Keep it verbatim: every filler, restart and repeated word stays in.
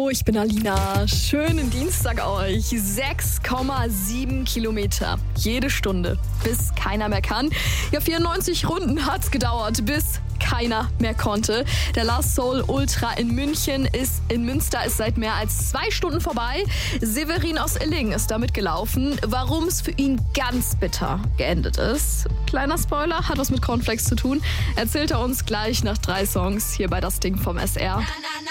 Hallo, ich bin Alina. Schönen Dienstag euch. sechs Komma sieben Kilometer jede Stunde, bis keiner mehr kann. Ja, vierundneunzig Runden hat's gedauert, bis keiner mehr konnte. Der Last Soul Ultra in München ist in Münster ist seit mehr als zwei Stunden vorbei. Severin aus Illingen ist damit gelaufen. Warum es für ihn ganz bitter geendet ist, kleiner Spoiler, hat was mit Cornflakes zu tun, erzählt er uns gleich nach drei Songs hier bei Das Ding vom S R.